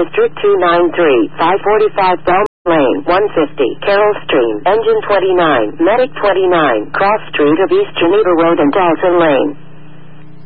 District 293, 545 Belmont Lane, 150, Carroll Stream, Engine 29, Medic 29, Cross Street of East Geneva Road and Dalton Lane.